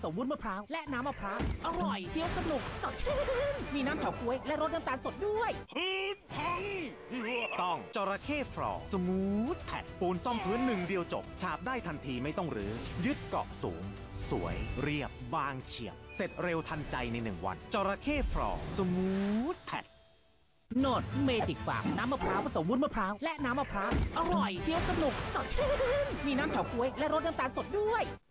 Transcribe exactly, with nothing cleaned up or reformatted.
มวุ้นมะพร้าวและน้ำมะพร้าวอร่อยเคี้ยวสนุกสดชื่นมีน้ำเฉาก๊วยและรสน้ำตาลสดด้วยพื้นพังต้องจระเข้ฟรอสมูทแพดปูนซ่อมพื้นหนึ่งเดียวจบ ฉาบได้ทันทีไม่ต้องรื้อยึดเกาะสูง สวยเรียบบางเฉียบ เสร็จเร็วทันใจในหนึ่งวันจระเข้ฟรอสมูทแพดโนดเมจิกฟาร์มน้ำมะพร้าวผสมวุ้นมะพร้าวและน้ำมะพร้าวอร่อยเคี้ยวสนุกสดชื่นมีน้ำเฉาก๊วยและรสน้ำตาลสดด้วย